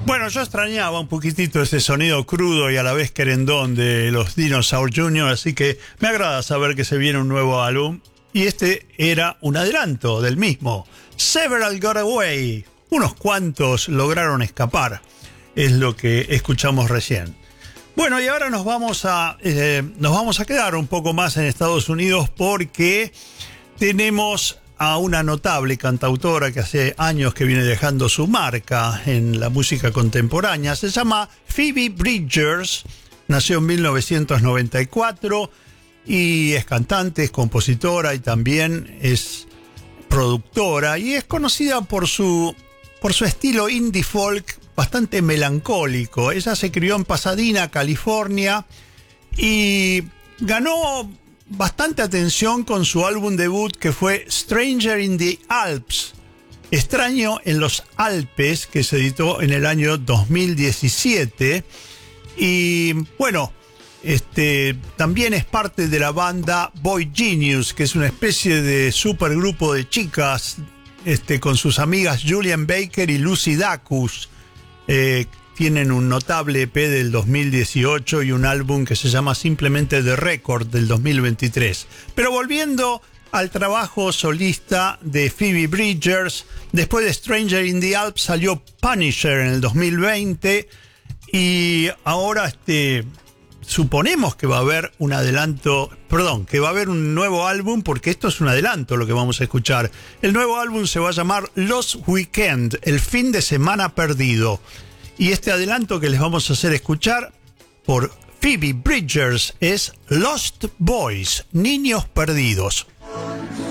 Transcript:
Bueno, yo extrañaba un poquitito ese sonido crudo y a la vez querendón de los Dinosaur Jr., así que me agrada saber que se viene un nuevo álbum. Y este era un adelanto del mismo. Several Got Away. Unos cuantos lograron escapar. Es lo que escuchamos recién. Bueno, y ahora nos vamos a quedar un poco más en Estados Unidos porque tenemos a una notable cantautora que hace años que viene dejando su marca en la música contemporánea. Se llama Phoebe Bridgers, nació en 1994 y es cantante, es compositora y también es productora y es conocida por su estilo indie folk bastante melancólico. Ella se crió en Pasadena, California y ganó bastante atención con su álbum debut que fue Stranger in the Alps, Extraño en los Alpes, que se editó en el año 2017. Y bueno, también es parte de la banda Boy Genius, que es una especie de supergrupo de chicas con sus amigas Julian Baker y Lucy Dacus. Tienen un notable EP del 2018 y un álbum que se llama simplemente The Record del 2023. Pero volviendo al trabajo solista de Phoebe Bridgers, después de Stranger in the Alps salió Punisher en el 2020 y ahora suponemos que va a haber que va a haber un nuevo álbum, porque esto es un adelanto lo que vamos a escuchar. El nuevo álbum se va a llamar Lost Weekend, el fin de semana perdido. Y este adelanto que les vamos a hacer escuchar por Phoebe Bridgers es Lost Boys, Niños Perdidos.